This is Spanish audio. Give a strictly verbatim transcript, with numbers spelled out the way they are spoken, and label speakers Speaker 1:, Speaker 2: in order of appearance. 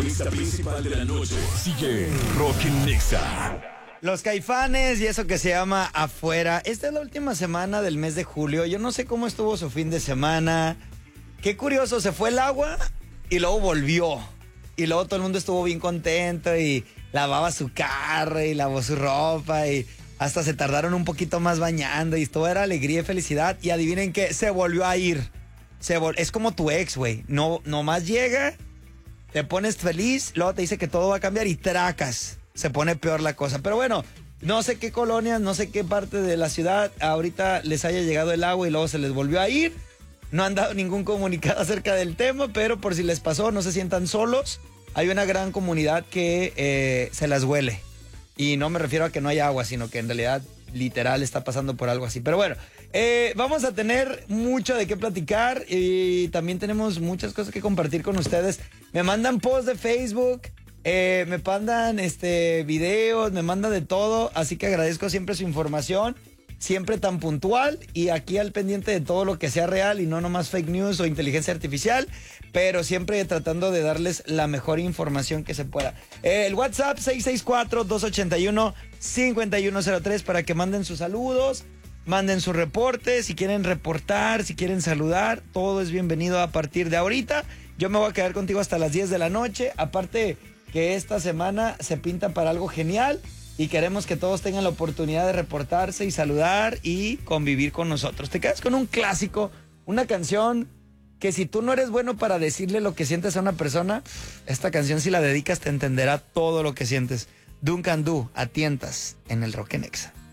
Speaker 1: protagonista principal de la noche. Sigue Rock en Nexa.
Speaker 2: Los Caifanes y eso que se llama Afuera. Esta es la última semana del mes de julio. Yo no sé cómo estuvo su fin de semana. Qué curioso, se fue el agua y luego volvió. Y luego todo el mundo estuvo bien contento y lavaba su carro y lavó su ropa y hasta se tardaron un poquito más bañando y todo era alegría y felicidad. Y adivinen qué, se volvió a ir. Se vol- es como tu ex, güey. No, nomás llega, te pones feliz, luego te dice que todo va a cambiar y tracas. Se pone peor la cosa. Pero bueno, no sé qué colonias, no sé qué parte de la ciudad ahorita les haya llegado el agua y luego se les volvió a ir. No han dado ningún comunicado acerca del tema, pero por si les pasó, no se sientan solos. Hay una gran comunidad que eh, se las huele. Y no me refiero a que no haya agua, sino que en realidad literal está pasando por algo así. Pero bueno, eh, vamos a tener mucho de qué platicar y también tenemos muchas cosas que compartir con ustedes. Me mandan posts de Facebook. Eh, me mandan este, videos, me mandan de todo, así que agradezco siempre su información, siempre tan puntual y aquí al pendiente de todo lo que sea real y no nomás fake news o inteligencia artificial, pero siempre tratando de darles la mejor información que se pueda. Eh, el WhatsApp seis seis cuatro, dos ocho uno, cinco uno cero tres para que manden sus saludos, manden sus reportes, si quieren reportar, si quieren saludar, todo es bienvenido a partir de ahorita. Yo me voy a quedar contigo hasta las diez de la noche, aparte que esta semana se pinta para algo genial y queremos que todos tengan la oportunidad de reportarse y saludar y convivir con nosotros. Te quedas con un clásico, una canción que si tú no eres bueno para decirle lo que sientes a una persona, esta canción si la dedicas te entenderá todo lo que sientes. Duncan Du, a tientas en el Rock en Nexa.